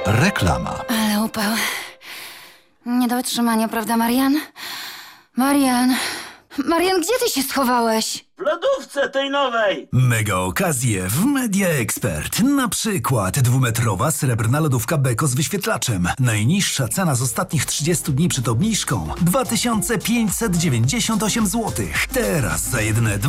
Reklama. Ale upał. Nie do wytrzymania, prawda, Marian? Marian, gdzie ty się schowałeś? W lodówce tej nowej! Mega okazje w Media Expert. Na przykład 2-metrowa srebrna lodówka Beko z wyświetlaczem. Najniższa cena z ostatnich 30 dni przed obniżką 2598 zł. Teraz za jedyne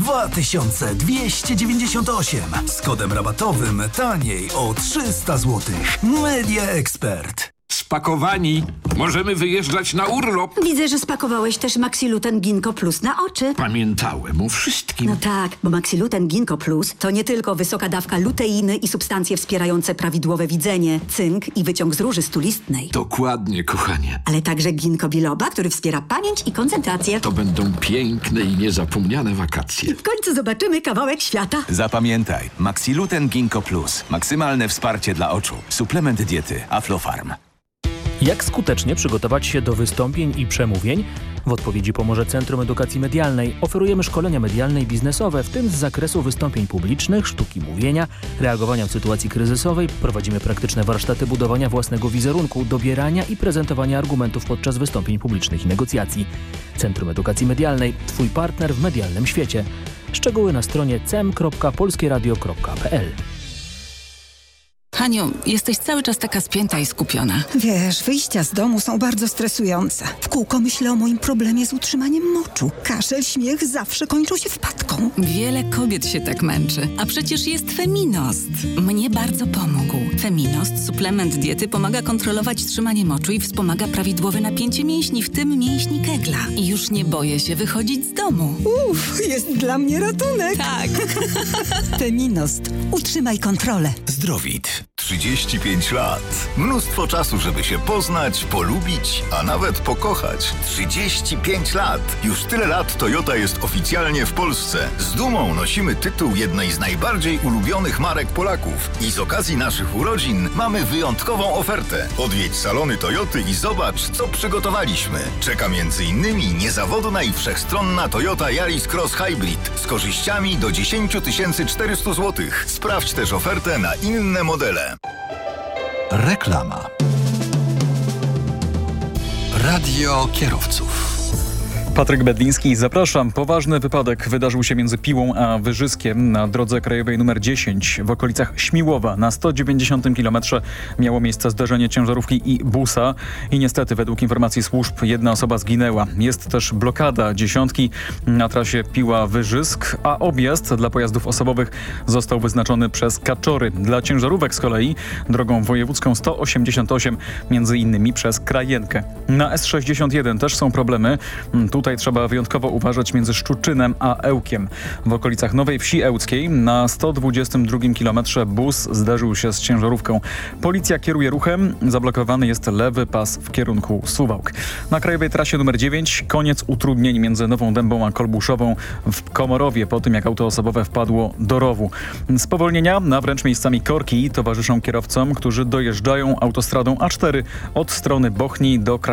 2298. Z kodem rabatowym taniej o 300 zł. Media Expert. Spakowani. Możemy wyjeżdżać na urlop. Widzę, że spakowałeś też Maxiluten Ginkgo Plus na oczy. Pamiętałem o wszystkim. No tak, bo Maxiluten Ginkgo Plus to nie tylko wysoka dawka luteiny i substancje wspierające prawidłowe widzenie, cynk i wyciąg z róży stulistnej. Dokładnie, kochanie. Ale także ginkgo biloba, który wspiera pamięć i koncentrację. To będą piękne i niezapomniane wakacje. W końcu zobaczymy kawałek świata. Zapamiętaj, Maxiluten Ginkgo Plus. Maksymalne wsparcie dla oczu. Suplement diety Aflofarm. Jak skutecznie przygotować się do wystąpień i przemówień? W odpowiedzi pomoże Centrum Edukacji Medialnej. Oferujemy szkolenia medialne i biznesowe, w tym z zakresu wystąpień publicznych, sztuki mówienia, reagowania w sytuacji kryzysowej. Prowadzimy praktyczne warsztaty budowania własnego wizerunku, dobierania i prezentowania argumentów podczas wystąpień publicznych i negocjacji. Centrum Edukacji Medialnej. Twój partner w medialnym świecie. Szczegóły na stronie cem.polskieradio.pl. Haniu, jesteś cały czas taka spięta i skupiona. Wiesz, wyjścia z domu są bardzo stresujące. W kółko myślę o moim problemie z utrzymaniem moczu. Kaszel, śmiech zawsze kończą się wpadką. Wiele kobiet się tak męczy. A przecież jest Feminost. Mnie bardzo pomógł. Feminost, suplement diety, pomaga kontrolować trzymanie moczu i wspomaga prawidłowe napięcie mięśni, w tym mięśni kegla. I już nie boję się wychodzić z domu. Jest dla mnie ratunek. Tak. Feminost. Utrzymaj kontrolę. Zdrowit. 35 lat. Mnóstwo czasu, żeby się poznać, polubić, a nawet pokochać. 35 lat. Już tyle lat Toyota jest oficjalnie w Polsce. Z dumą nosimy tytuł jednej z najbardziej ulubionych marek Polaków. I z okazji naszych urodzin mamy wyjątkową ofertę. Odwiedź salony Toyoty i zobacz, co przygotowaliśmy. Czeka m.in. niezawodna i wszechstronna Toyota Yaris Cross Hybrid z korzyściami do 10 400 zł. Sprawdź też ofertę na inne modele. Reklama. Radio kierowców. Patryk Bedliński, zapraszam. Poważny wypadek wydarzył się między Piłą a Wyżyskiem na drodze krajowej nr 10 w okolicach Śmiłowa. Na 190 km miało miejsce zderzenie ciężarówki i busa i niestety według informacji służb jedna osoba zginęła. Jest też blokada dziesiątki na trasie Piła-Wyżysk, a objazd dla pojazdów osobowych został wyznaczony przez Kaczory. Dla ciężarówek z kolei drogą wojewódzką 188 między innymi przez Krajenkę. Na S61 też są problemy. Tutaj trzeba wyjątkowo uważać między Szczuczynem a Ełkiem. W okolicach Nowej Wsi Ełckiej na 122 km bus zderzył się z ciężarówką. Policja kieruje ruchem. Zablokowany jest lewy pas w kierunku Suwałk. Na krajowej trasie nr 9 koniec utrudnień między Nową Dębą a Kolbuszową w Komorowie po tym, jak auto osobowe wpadło do rowu. Spowolnienia, a wręcz miejscami korki towarzyszą kierowcom, którzy dojeżdżają autostradą A4 od strony Bochni do Krakowa.